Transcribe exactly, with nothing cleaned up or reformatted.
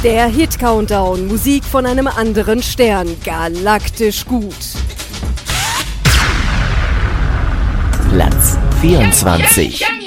Der Hit-Countdown, Musik von einem anderen Stern, galaktisch gut. Platz vierundzwanzig.